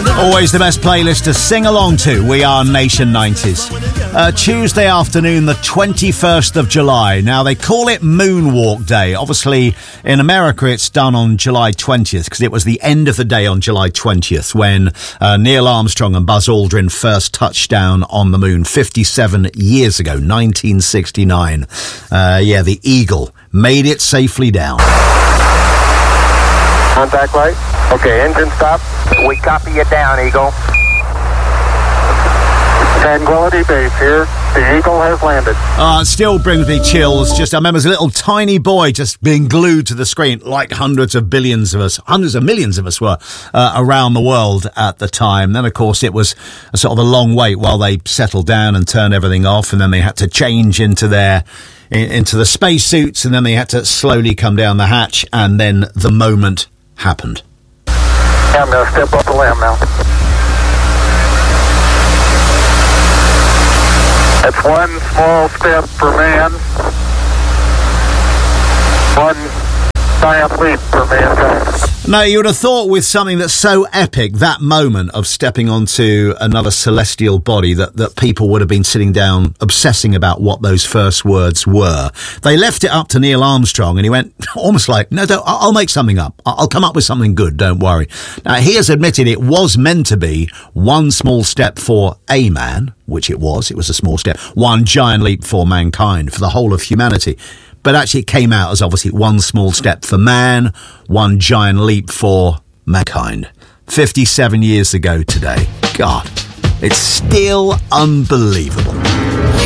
Always the best playlist to sing along to. We are Nation 90s. Tuesday afternoon, the 21st of July. Now, they call it Moonwalk Day. Obviously, in America, it's done on July 20th because it was the end of the day on July 20th when Neil Armstrong and Buzz Aldrin first touched down on the moon 57 years ago, 1969. The Eagle made it safely down. Contact light. Okay, engine stop. We copy you down, Eagle. Tranquility Base here. The Eagle has landed. It still brings me chills. I remember as a little tiny boy just being glued to the screen like hundreds of millions of us were around the world at the time. Then, of course, it was a sort of a long wait while they settled down and turned everything off, and then they had to change into the spacesuits, and then they had to slowly come down the hatch, and then the moment happened. I'm going to step up the lamb now. That's one small step for man, one giant leap for mankind. No, you would have thought with something that's so epic, that moment of stepping onto another celestial body, that people would have been sitting down obsessing about what those first words were. They left it up to Neil Armstrong, and he went almost like, no, I'll make something up. I'll come up with something good, don't worry. Now, he has admitted it was meant to be one small step for a man, which it was a small step, one giant leap for mankind, for the whole of humanity. But actually it came out as obviously one small step for man, one giant leap for mankind. 57 years ago today. God, it's still unbelievable.